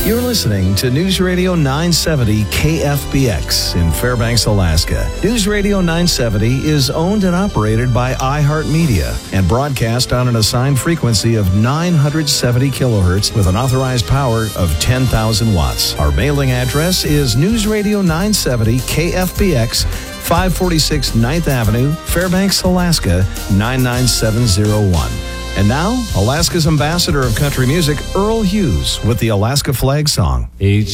You're listening to News Radio 970 KFBX in Fairbanks, Alaska. News Radio 970 is owned and operated by iHeartMedia and broadcast on an assigned frequency of 970 kilohertz with an authorized power of 10,000 watts. Our mailing address is News Radio 970 KFBX, 546 9th Avenue, Fairbanks, Alaska, 99701. And now, Alaska's ambassador of country music, Earl Hughes, with the Alaska Flag Song. Each